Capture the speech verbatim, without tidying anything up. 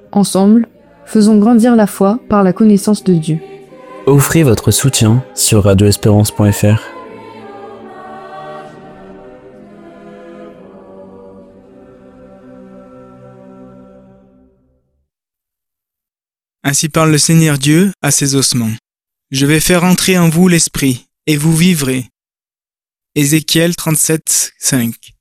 Ensemble, faisons grandir la foi par la connaissance de Dieu. Offrez votre soutien sur radio espérance point f r. Ainsi parle le Seigneur Dieu à ses ossements. Je vais faire entrer en vous l'esprit, et vous vivrez. Ézéchiel trente-sept, cinq.